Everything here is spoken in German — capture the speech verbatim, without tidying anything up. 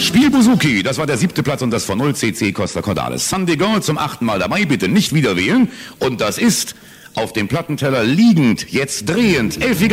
Spiel Buzuki, das war der siebte Platz und das von null C C Costa Cordalis. Sunday Girl zum achten Mal dabei, bitte nicht wieder wählen. Und das ist auf dem Plattenteller liegend, jetzt drehend, Elfie